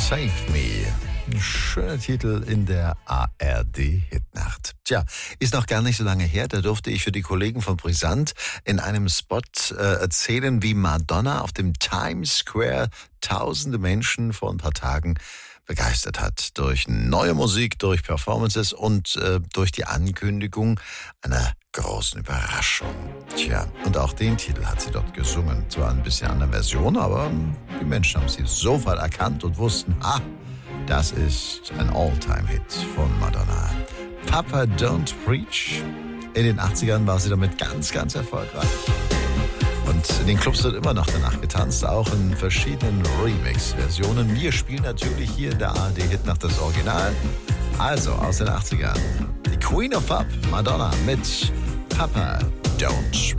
Save Me. Ein schöner Titel in der ARD-Hitnacht. Tja, ist noch gar nicht so lange her, da durfte ich für die Kollegen von Brisant in einem Spot erzählen, wie Madonna auf dem Times Square tausende Menschen vor ein paar Tagen begeistert hat. Durch neue Musik, durch Performances und durch die Ankündigung einer großen Überraschung. Tja, und auch den Titel hat sie dort gesungen. Zwar ein bisschen andere Version, aber die Menschen haben sie sofort erkannt und wussten, das ist ein All-Time-Hit von Madonna. Papa Don't Preach. In den 80ern war sie damit ganz, ganz erfolgreich. Und in den Clubs wird immer noch danach getanzt, auch in verschiedenen Remix-Versionen. Wir spielen natürlich hier in der ARD-Hit nach das Original. Also aus den 80ern. Die Queen of Pop, Madonna mit Papa Don't